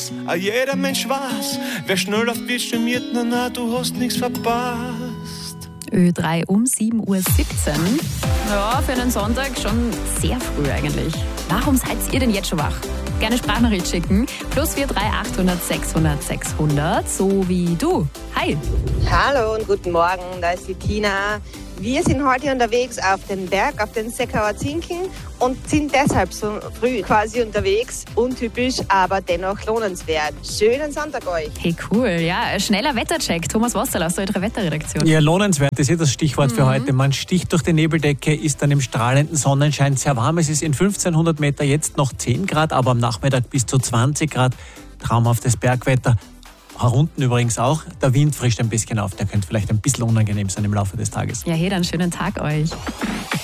weiß, jeder Mensch weiß, wer schnell auf Bildschirmiert, na, du hast nichts verpasst. Ö3 um 7:17 Uhr. Ja, für einen Sonntag schon sehr früh eigentlich. Warum seid ihr denn jetzt schon wach? Gerne Sprachnachricht schicken. +43 800 600 600. So wie du. Hi. Hallo und guten Morgen, da ist die Tina. Wir sind heute unterwegs auf den Berg, auf den Seckauer Zinken und sind deshalb so früh quasi unterwegs. Untypisch, aber dennoch lohnenswert. Schönen Sonntag euch. Hey, cool. Ja, schneller Wettercheck. Thomas Wasserl aus der Ö3 Wetterredaktion. Ja, lohnenswert ist das Stichwort für heute. Man sticht durch die Nebeldecke, ist dann im strahlenden Sonnenschein sehr warm. Es ist in 1500 Meter jetzt noch 10 Grad, aber am Nachmittag bis zu 20 Grad. Traumhaftes Bergwetter. Herunten übrigens auch. Der Wind frischt ein bisschen auf. Der könnte vielleicht ein bisschen unangenehm sein im Laufe des Tages. Ja, hey, dann schönen Tag euch.